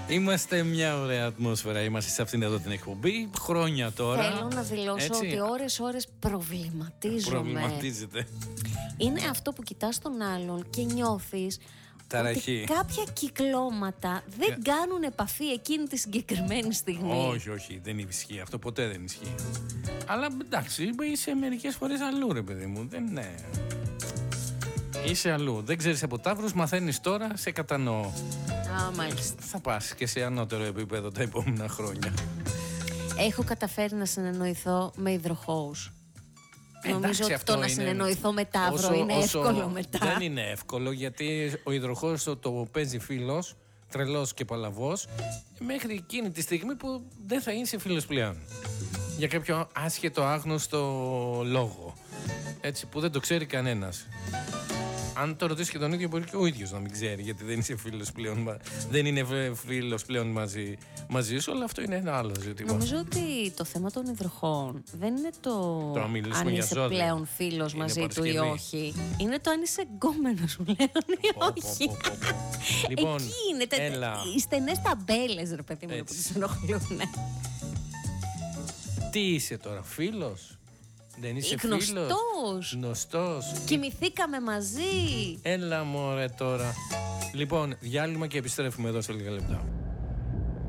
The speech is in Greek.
Είμαστε μια ωραία ατμόσφαιρα. Είμαστε σε αυτήν εδώ την εκπομπή. Χρόνια τώρα. Θέλω να δηλώσω ότι ώρες προβληματίζομαι. Προβληματίζεται. Είναι αυτό που κοιτάς τον άλλον και νιώθεις ταραχή. ότι κάποια κυκλώματα δεν κάνουν επαφή εκείνη τη συγκεκριμένη στιγμή. Όχι, δεν ισχύει. Αυτό ποτέ δεν ισχύει. Αλλά εντάξει, είσαι μερικές φορές αλλού, ρε παιδί μου. Δεν είναι. Είσαι αλλού. Δεν ξέρεις από Ταύρους, μαθαίνεις τώρα, σε κατανοώ. Μάλιστα. Θα πας και σε ανώτερο επίπεδο τα επόμενα χρόνια. Έχω καταφέρει να συνεννοηθώ με υδροχόους. Νομίζω ότι αυτό το να συνεννοηθώ με Ταύρο είναι εύκολο μετά. Δεν είναι εύκολο, γιατί ο υδροχόος το παίζει φίλος, τρελός και παλαβός, μέχρι εκείνη τη στιγμή που δεν θα είσαι φίλος πλέον. Για κάποιο άσχετο άγνωστο λόγο. Έτσι, που δεν το ξέρει κανένας. Αν το ρωτήσει και τον ίδιο, μπορεί και ο ίδιος να μην ξέρει, γιατί δεν είσαι φίλος πλέον, δεν είναι φίλος πλέον μαζί σου, αλλά αυτό είναι ένα άλλο ζήτημα. Νομίζω ότι το θέμα των υδροχών δεν είναι το αν είσαι πλέον φίλος μαζί του ή όχι. Είναι το αν είσαι εγκόμενος πλέον ή όχι. Λοιπόν, εκεί είναι οι στενές ταμπέλες, ρε παιδί μου, που τους ενοχλούν. Τι είσαι τώρα, φίλος? Δεν είσαι γνωστός. Κοιμηθήκαμε μαζί. Έλα μωρέ τώρα. Λοιπόν, διάλειμμα και επιστρέφουμε εδώ σε λίγα λεπτά.